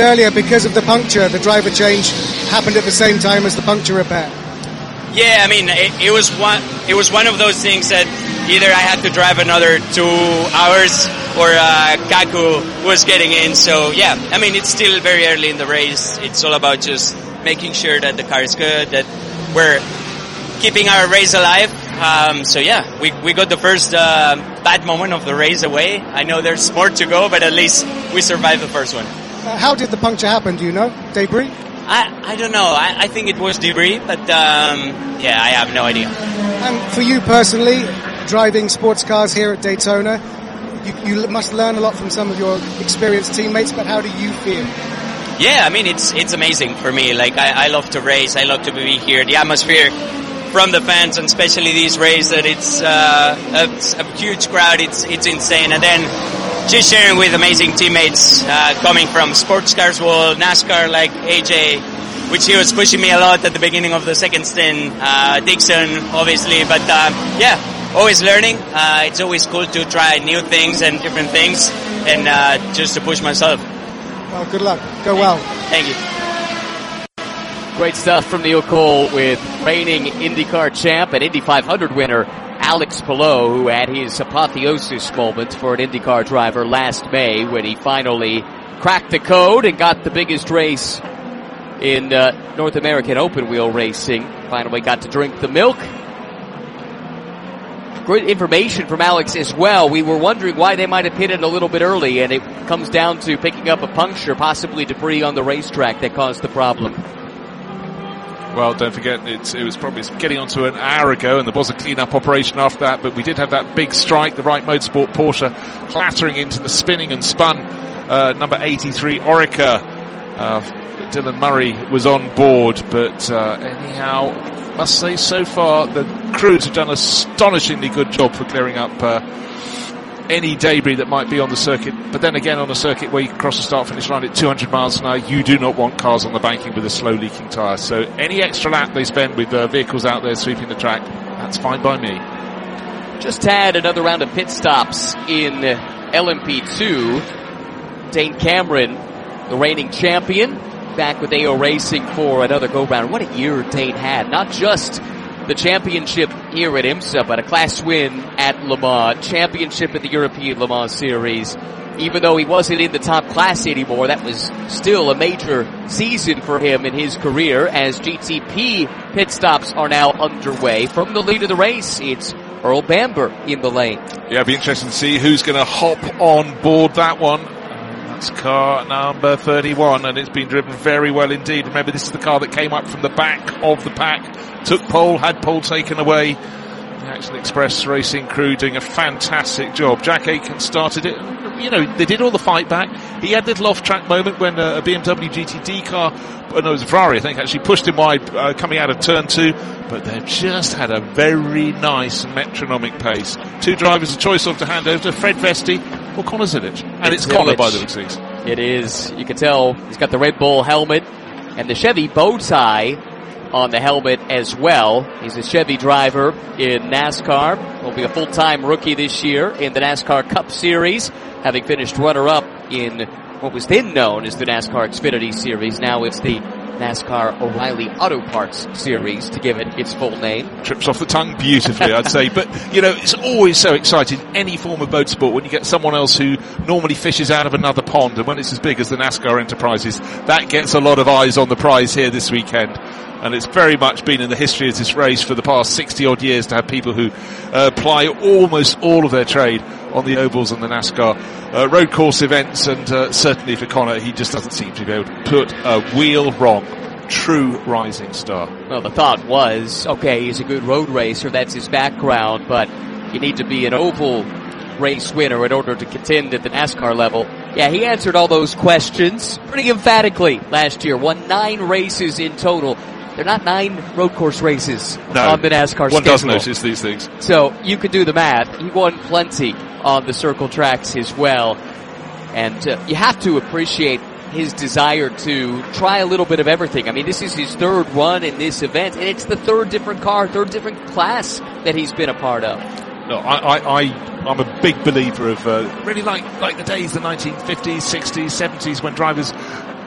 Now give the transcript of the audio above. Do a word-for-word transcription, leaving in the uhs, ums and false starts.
earlier, because of the puncture, the driver change happened at the same time as the puncture repair. Yeah, I mean, it, it was one. It was one of those things that either I had to drive another two hours, or uh, Kaku was getting in. So yeah, I mean, it's still very early in the race. It's all about just making sure that the car is good, that we're keeping our race alive. Um, so yeah, we we got the first uh, bad moment of the race away. I know there's more to go, but at least we survived the first one. Uh, how did the puncture happen? Do you know? Debris? I, I don't know. I, I think it was debris, but um, yeah, I have no idea. And for you personally, driving sports cars here at Daytona, you, you must learn a lot from some of your experienced teammates, but how do you feel? Yeah, I mean, it's it's amazing for me. Like, I, I love to race. I love to be here. The atmosphere from the fans, and especially these races, that it's uh, a, a huge crowd. It's it's insane. And then just sharing with amazing teammates uh, coming from sports cars world, NASCAR, like A J, which he was pushing me a lot at the beginning of the second stint. Uh, Dixon, obviously, but um, yeah, always learning. Uh, it's always cool to try new things and different things, and uh, just to push myself. Well, good luck. Go well. Thank you. Great stuff from Neil Cole with reigning IndyCar champ and Indy five hundred winner Alex Palou, who had his apotheosis moment for an IndyCar driver last May when he finally cracked the code and got the biggest race in uh, North American open wheel racing. Finally got to drink the milk. Great information from Alex as well. We were wondering why they might have pitted a little bit early, and it comes down to picking up a puncture, possibly debris on the racetrack that caused the problem. Well, don't forget, it's, it was probably getting onto an hour ago, and there was a clean-up operation after that, but we did have that big strike, the Wright Motorsport Porsche clattering into the spinning and spun uh, number eighty-three Orica. Uh, Dylan Murray was on board, but uh, anyhow, must say so far the crews have done an astonishingly good job for clearing up uh, any debris that might be on the circuit. But then again, on a circuit where you can cross the start-finish line at two hundred miles an hour, you do not want cars on the banking with a slow leaking tyre. So any extra lap they spend with uh, vehicles out there sweeping the track, that's fine by me. Just had another round of pit stops in L M P two. Dane Cameron, the reigning champion, back with A O Racing for another go-round. What a year Dane had. Not just the championship here at IMSA, but a class win at Le Mans, championship at the European Le Mans Series. Even though he wasn't in the top class anymore, that was still a major season for him in his career, as G T P pit stops are now underway. From the lead of the race, it's Earl Bamber in the lane. Yeah, it'll be interesting to see who's going to hop on board that one. That's car number thirty-one, and it's been driven very well indeed. Remember, this is the car that came up from the back of the pack, took pole, had pole taken away. The Action Express Racing crew doing a fantastic job. Jack Aitken started it. You know, they did all the fight back. He had a little off-track moment when uh, a B M W G T D car, oh no, it was a Ferrari, I think, actually pushed him wide uh, coming out of turn two. But they've just had a very nice metronomic pace. Two drivers a choice of to hand over to Fred Vesti or Connor Zilic. And it's, it's Connor by the looks of things. It is. You can tell he's got the Red Bull helmet and the Chevy bow tie on the helmet as well. He's a Chevy driver in NASCAR. Will be a full-time rookie this year in the NASCAR Cup Series, having finished runner-up in what was then known as the NASCAR Xfinity Series. Now it's the NASCAR O'Reilly Auto Parts Series, to give it its full name. Trips off the tongue beautifully, I'd say. But, you know, it's always so exciting, any form of motorsport, when you get someone else who normally fishes out of another pond, and when it's as big as the NASCAR Enterprises, that gets a lot of eyes on the prize here this weekend. And it's very much been in the history of this race for the past sixty-odd years to have people who uh, ply almost all of their trade on the ovals and the NASCAR uh, road course events. And uh, certainly for Connor, he just doesn't seem to be able to put a wheel wrong. True rising star. Well, the thought was, okay, he's a good road racer, that's his background, but you need to be an oval race winner in order to contend at the NASCAR level. Yeah, he answered all those questions pretty emphatically last year. Won nine races in total. They're not nine road course races no, on the NASCAR one schedule. One does notice these things. So you could do the math. He won plenty on the circle tracks as well. And uh, you have to appreciate his desire to try a little bit of everything. I mean, this is his third run in this event, and it's the third different car, third different class that he's been a part of. No, I, I, I, I'm a big believer of uh, really like like the days, the nineteen fifties, sixties, seventies, when drivers